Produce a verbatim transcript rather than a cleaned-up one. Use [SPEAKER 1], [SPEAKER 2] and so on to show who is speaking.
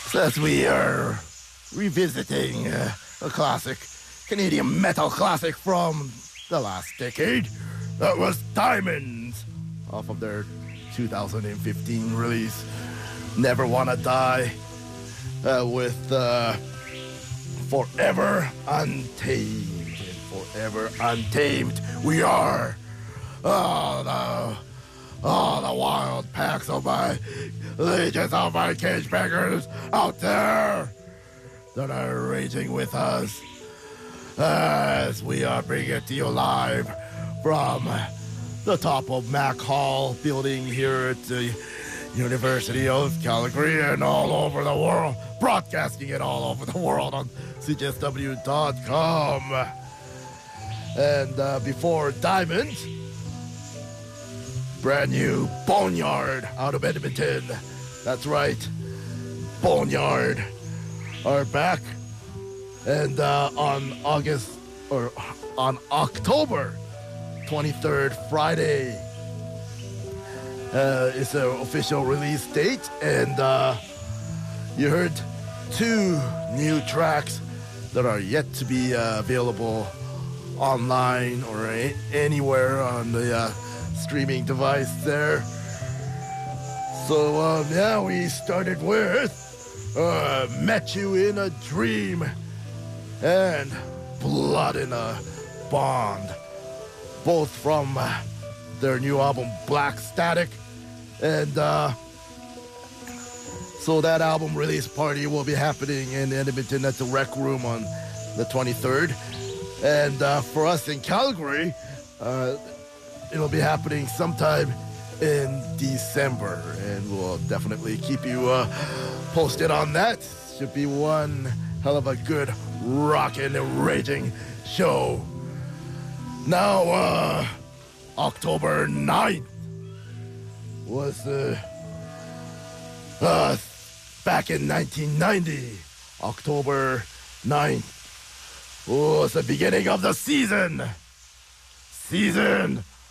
[SPEAKER 1] As we are revisiting uh, a classic, Canadian metal classic from the last decade, that was Diamonds, off of their two thousand fifteen release, Never Wanna Die, uh, with uh, Forever Untamed. And Forever Untamed, we are. Oh, the, oh, the wild packs of my legions of my cage beggars out there that are raging with us as we are bringing it to you live from the top of Mac Hall building here at the University of Calgary and all over the world, broadcasting it all over the world on C J S W dot com. And uh, before Diamond, brand new Boneyard out of Edmonton. That's right, Boneyard are back. And uh, on August, or on October twenty-third, Friday, uh, is the official release date. And uh, you heard two new tracks that are yet to be uh, available online or a- anywhere on the uh, streaming device there. So um, yeah, we started with uh, Met You in a Dream and Blood in a Bond, both from uh, their new album Black Static. And uh, so that album release party will be happening in Edmonton at the Rec Room on the twenty-third. And uh, for us in Calgary, uh, it'll be happening sometime in December, and we'll definitely keep you uh, posted on that. Should be one hell of a good rockin' and raging show. Now, uh, October ninth was uh, uh, back in nineteen ninety. October ninth was the beginning of the season. Season